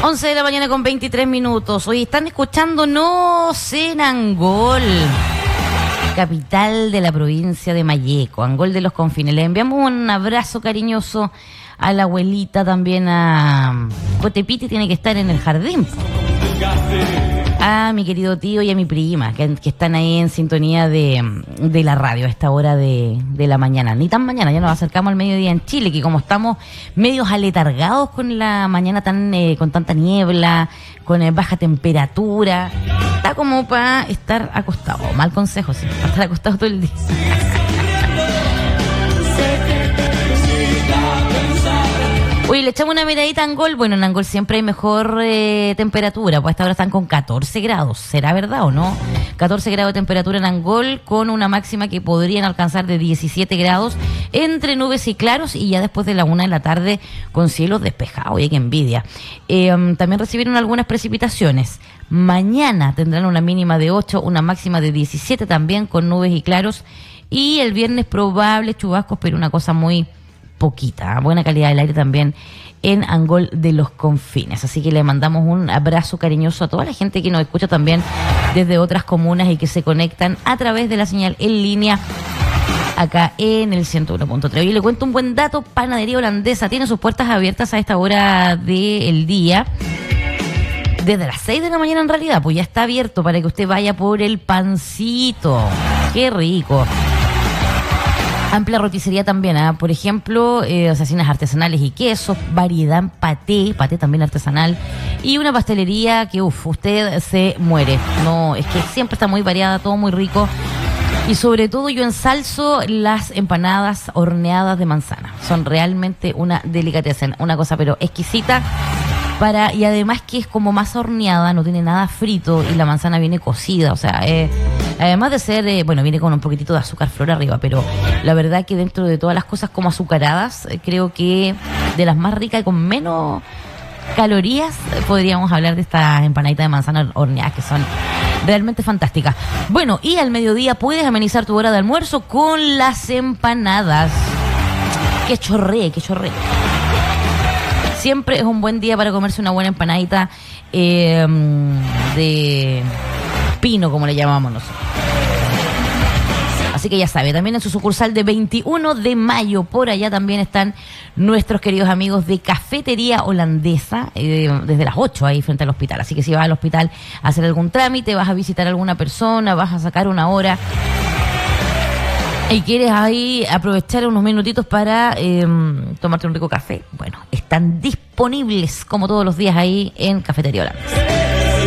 11 de la mañana con 23 minutos. Hoy están escuchando Nos en Angol, capital de la provincia de Malleco, Angol de los Confines. Le enviamos un abrazo cariñoso a la abuelita, también a Cotepiti, tiene que estar en el jardín. A mi querido tío y a mi prima, que están ahí en sintonía de la radio a esta hora de la mañana. Ni tan mañana, ya nos acercamos al mediodía en Chile, que como estamos medios aletargados con la mañana con tanta niebla, con baja temperatura, está como para estar acostado. Mal consejo, sí, para estar acostado todo el día. Oye, le echamos una miradita a Angol. Bueno, en Angol siempre hay mejor temperatura, pues hasta ahora están con 14 grados. ¿Será verdad o no? 14 grados de temperatura en Angol, con una máxima que podrían alcanzar de 17 grados, entre nubes y claros, y ya después de la 1 de la tarde con cielos despejados. Oye, qué envidia. También recibieron algunas precipitaciones. Mañana tendrán una mínima de 8, una máxima de 17 también, con nubes y claros. Y el viernes probable chubascos, pero una cosa muy poquita, buena calidad del aire también en Angol de los Confines. Así que le mandamos un abrazo cariñoso a toda la gente que nos escucha también desde otras comunas y que se conectan a través de la señal en línea acá en el 101.3. Y le cuento un buen dato: Panadería Holandesa tiene sus puertas abiertas a esta hora del día, desde las 6 de la mañana en realidad, pues ya está abierto para que usted vaya por el pancito. ¡Qué rico! Amplia roticería también, por ejemplo, asesinas artesanales y quesos, variedad en paté también artesanal, y una pastelería que, usted se muere. No, es que siempre está muy variada, todo muy rico, y sobre todo yo ensalzo las empanadas horneadas de manzana. Son realmente una delicatessen, una cosa pero exquisita. Y además que es como más horneada, no tiene nada frito y la manzana viene cocida, o sea, además de ser, viene con un poquitito de azúcar flor arriba, pero la verdad que dentro de todas las cosas como azucaradas, creo que de las más ricas y con menos calorías, podríamos hablar de estas empanaditas de manzana horneadas que son realmente fantásticas. Bueno, y al mediodía puedes amenizar tu hora de almuerzo con las empanadas. Que chorree. Siempre es un buen día para comerse una buena empanadita de pino, como le llamamos nosotros. Así que ya sabe, también en su sucursal de 21 de mayo, por allá también están nuestros queridos amigos de Cafetería Holandesa, desde las 8 ahí frente al hospital. Así que si vas al hospital a hacer algún trámite, vas a visitar a alguna persona, vas a sacar una hora y quieres ahí aprovechar unos minutitos para tomarte un rico café, bueno, están disponibles como todos los días ahí en Cafetería Holandesa.